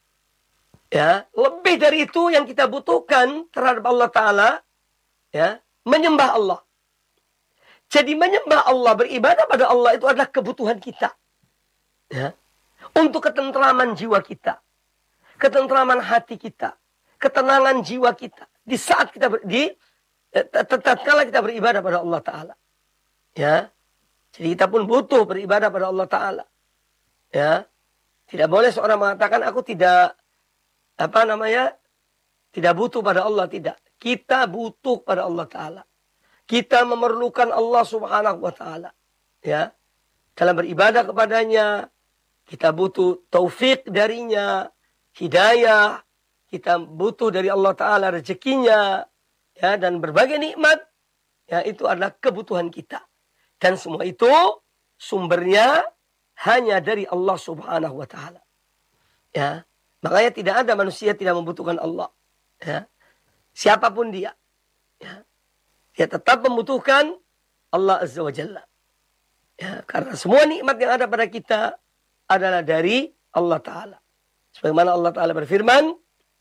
Ya. Lebih dari itu yang kita butuhkan terhadap Allah Ta'ala, ya, menyembah Allah. Jadi menyembah Allah, beribadah pada Allah itu adalah kebutuhan kita. Ya. Untuk ketentraman jiwa kita. Ketentraman hati kita, ketenangan jiwa kita di saat kita ber, di tatkala kita beribadah pada Allah Ta'ala. Ya, jadi kita pun butuh beribadah pada Allah Ta'ala. Ya, tidak boleh seorang mengatakan aku tidak apa namanya tidak butuh pada Allah, tidak. Kita butuh pada Allah Ta'ala. Kita memerlukan Allah Subhanahu Wa Ta'ala. Ya, dalam beribadah kepadanya kita butuh taufik darinya. Hidayah, kita butuh dari Allah Ta'ala rezekinya, ya, dan berbagai nikmat, ya, itu adalah kebutuhan kita. Dan semua itu sumbernya hanya dari Allah Subhanahu wa Ta'ala. Ya, makanya tidak ada manusia tidak membutuhkan Allah. Ya, siapapun dia, ya, dia tetap membutuhkan Allah Azza wa Jalla. Ya, karena semua nikmat yang ada pada kita adalah dari Allah Ta'ala. Sebagaimana Allah Ta'ala berfirman,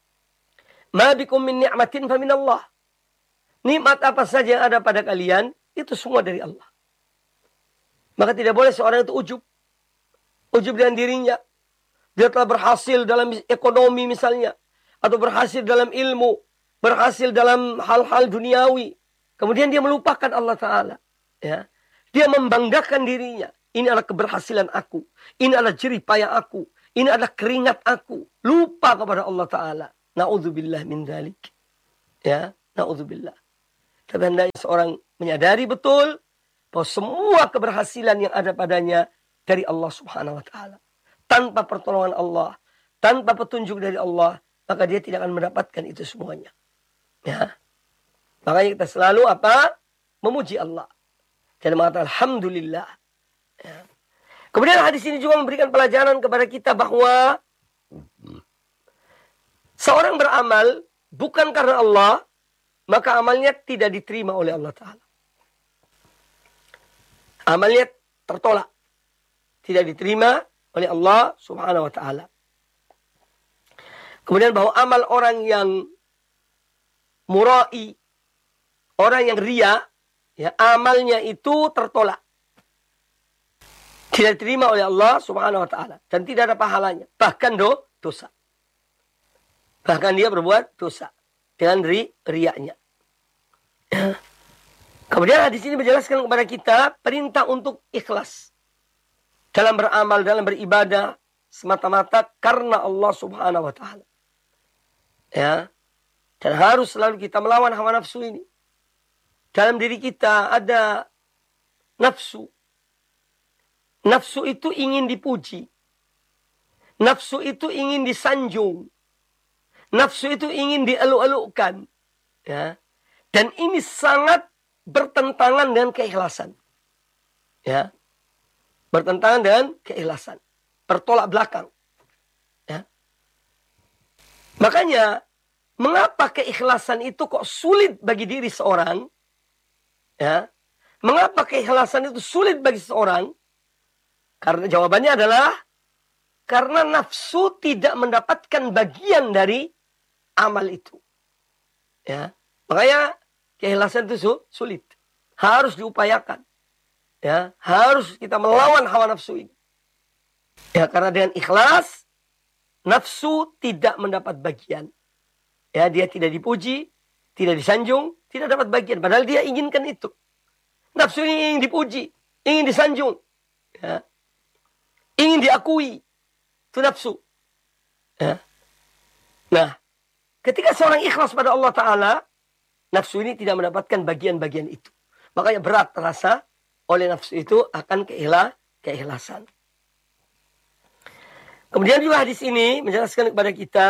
ma bikum min ni'matin fa min Allah. Nikmat apa saja yang ada pada kalian, itu semua dari Allah. Maka tidak boleh seorang itu ujub. Ujub dengan dirinya. Dia telah berhasil dalam ekonomi misalnya. Atau berhasil dalam ilmu. Berhasil dalam hal-hal duniawi. Kemudian dia melupakan Allah Ta'ala. Ya. Dia membanggakan dirinya. Ini adalah keberhasilan aku. Ini adalah jerih payah aku. Ini adalah keringat aku. Lupa kepada Allah Ta'ala. Na'udzubillah min dzalik. Ya, naudzubillah. Tapi hendaknya seorang menyadari betul bahwa semua keberhasilan yang ada padanya dari Allah Subhanahu wa taala. Tanpa pertolongan Allah, tanpa petunjuk dari Allah, maka dia tidak akan mendapatkan itu semuanya. Ya. Makanya kita selalu apa? Memuji Allah. Dan mengatakan alhamdulillah. Ya. Kemudian hadis ini juga memberikan pelajaran kepada kita bahwa seorang beramal bukan karena Allah, maka amalnya tidak diterima oleh Allah Ta'ala. Amalnya tertolak. Tidak diterima oleh Allah Subhanahu wa Ta'ala. Kemudian bahwa amal orang yang murai, orang yang ria, ya, amalnya itu tertolak. Tidak diterima oleh Allah Subhanahu wa Ta'ala. Dan tidak ada pahalanya. Bahkan do, dosa. Bahkan dia berbuat dosa. Dengan ri, riaknya. Kemudian hadis ini menjelaskan kepada kita perintah untuk ikhlas. Dalam beramal, dalam beribadah. Semata-mata karena Allah Subhanahu wa Ta'ala. Ya. Dan harus selalu kita melawan hawa nafsu ini. Dalam diri kita ada nafsu. Nafsu itu ingin dipuji. Nafsu itu ingin disanjung. Nafsu itu ingin dieluk-elukkan. Ya. Dan ini sangat bertentangan dengan keikhlasan. Ya. Bertentangan dengan keikhlasan. Bertolak belakang. Ya. Makanya, mengapa keikhlasan itu kok sulit bagi diri seorang? Ya. Mengapa keikhlasan itu sulit bagi seseorang? Karena jawabannya adalah karena nafsu tidak mendapatkan bagian dari amal itu. Ya. Makanya keikhlasan itu sulit. Harus diupayakan. Ya, harus kita melawan hawa nafsu ini. Ya, karena dengan ikhlas nafsu tidak mendapat bagian. Ya, dia tidak dipuji, tidak disanjung, tidak dapat bagian. Padahal dia inginkan itu. Nafsu ini ingin dipuji, ingin disanjung. Ya. Ingin diakui. Itu nafsu. Ya. Nah, ketika seorang ikhlas pada Allah Ta'ala, nafsu ini tidak mendapatkan bagian-bagian itu. Makanya berat terasa oleh nafsu itu akan keikhlas, keikhlasan. Kemudian juga hadis ini menjelaskan kepada kita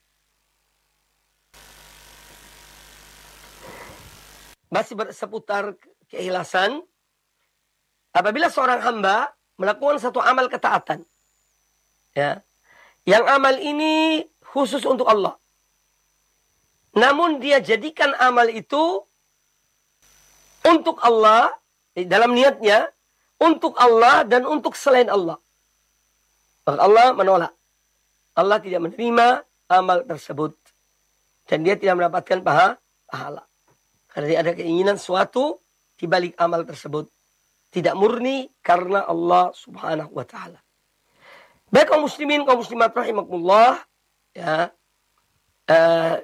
masih seputar keikhlasan. Apabila seorang hamba melakukan satu amal ketaatan, ya, yang amal ini khusus untuk Allah, namun dia jadikan amal itu untuk Allah, dalam niatnya, untuk Allah dan untuk selain Allah. Maka Allah menolak. Allah tidak menerima amal tersebut. Dan dia tidak mendapatkan pahala. Karena dia ada keinginan suatu di balik amal tersebut. Tidak murni karena Allah Subhanahu wa Ta'ala. Baik kaum muslimin, kaum muslimat rahimakumullah. Ya. Uh,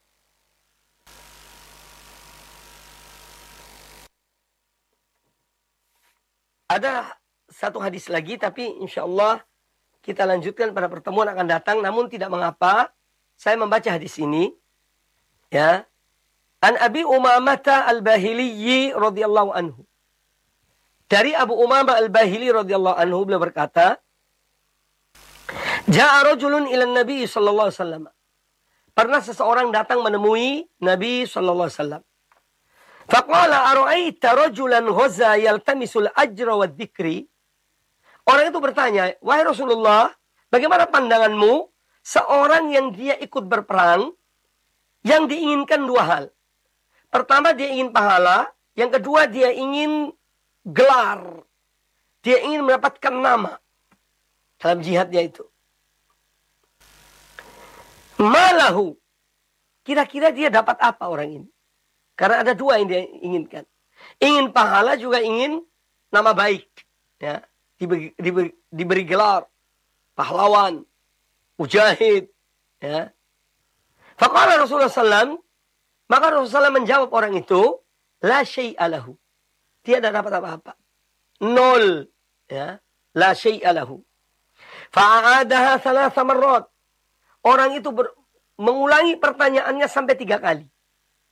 Ada satu hadis lagi, tapi insya Allah kita lanjutkan pada pertemuan akan datang. Namun tidak mengapa, saya membaca hadis ini. Ya, An Abi Umamah al-Bahili radhiyallahu anhu. Dari Abu Umamah al-Bahili radhiyallahu anhu beliau berkata, Ja'a rajulun ila Nabi sallallahu alaihi wasallam. Pernah seseorang datang menemui Nabi sallallahu alaihi wasallam. Faqala ara'aita rajulan ghaza yaltamisul ajra wa dzikri. Orang itu bertanya, wahai Rasulullah, bagaimana pandanganmu seorang yang dia ikut berperang yang diinginkan dua hal. Pertama dia ingin pahala, yang kedua dia ingin gelar. Dia ingin mendapatkan nama dalam jihadnya itu. Malahu. Kira-kira dia dapat apa orang ini? Karena ada dua yang dia inginkan. Ingin pahala juga ingin nama baik. Ya, diberi, diberi, diberi gelar. Pahlawan. Mujahid. Ya. Faqala Rasulullah sallallahu alaihi wasallam. Maka Rasulullah menjawab orang itu. La syai'a lahu. Dia tidak dapat apa-apa. Nol. Ya. La syai'a lahu. Fa'adaha thalatha marrat. Orang itu ber, mengulangi pertanyaannya sampai tiga kali.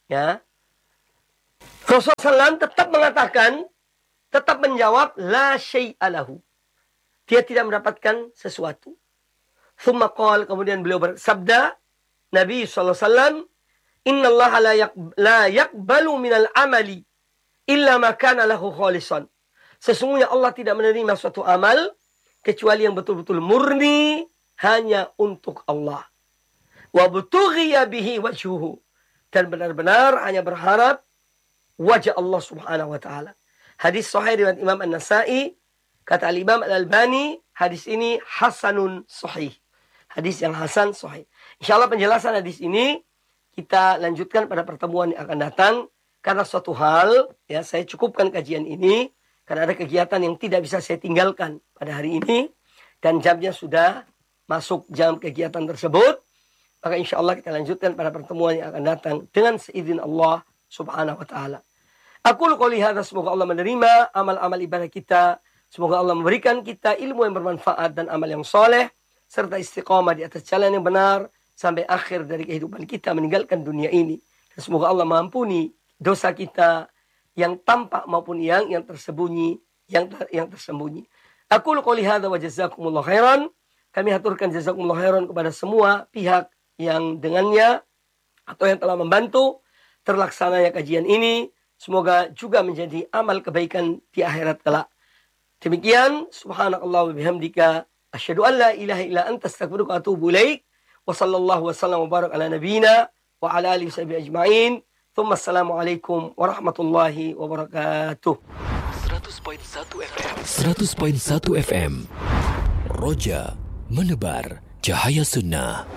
Ya. Rasulullah shallallahu alaihi wasallam tetap mengatakan, tetap menjawab, la syai'alahu. Dia tidak mendapatkan sesuatu. Thumma qala, kemudian beliau bersabda, Nabi shallallahu alaihi wasallam, Inna Allah la, yak, la yakbalu minal amali illa ma kana lahu khalisan. Sesungguhnya Allah tidak menerima suatu amal kecuali yang betul-betul murni hanya untuk Allah. Wa butughiya bihi wajhuhu. Dan benar-benar hanya berharap wajah Allah subhanahu wa ta'ala. Hadis sahih riwayat Imam An-Nasa'i. Kata Al-Imam Al-Albani, hadis ini hasanun sahih. Hadis yang hasan sahih. InsyaAllah penjelasan hadis ini kita lanjutkan pada pertemuan yang akan datang. Karena suatu hal, ya saya cukupkan kajian ini. Karena ada kegiatan yang tidak bisa saya tinggalkan pada hari ini. Dan jamnya sudah masuk jam kegiatan tersebut. Maka insya Allah kita lanjutkan pada pertemuan yang akan datang dengan seizin Allah subhanahu wa ta'ala. Aku qouli hadza, semoga Allah menerima amal-amal ibadah kita. Semoga Allah memberikan kita ilmu yang bermanfaat dan amal yang soleh. Serta istiqamah di atas jalan yang benar. Sampai akhir dari kehidupan kita meninggalkan dunia ini. Dan semoga Allah mengampuni dosa kita yang tampak maupun yang yang tersembunyi. Yang, ter, yang tersembunyi. Aku qouli hadza wa jazakumullah khairan. Kami haturkan jazakumullah khairan kepada semua pihak yang dengannya atau yang telah membantu terlaksananya kajian ini. Semoga juga menjadi amal kebaikan di akhirat kelak. Demikian, subhanakallah wa bihamdika, asyhadu an la ilaha illa anta astaghfiruka wa atubu ilaik. Wa sallallahu wa sallam wa barak ala nabiyina wa ala alihi wa sahbihi ajma'in. Thumma assalamualaikum warahmatullahi wabarakatuh. seratus koma satu F M. seratus koma satu F M. Roja menebar cahaya sunnah.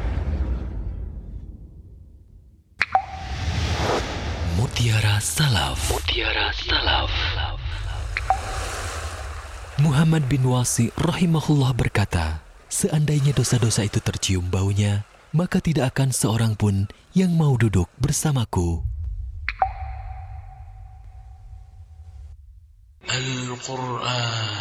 Mutiara Salaf. Mutiara Salaf. Muhammad bin Wasi rahimahullah berkata, seandainya dosa-dosa itu tercium baunya, maka tidak akan seorang pun yang mau duduk bersamaku. Al-Quran.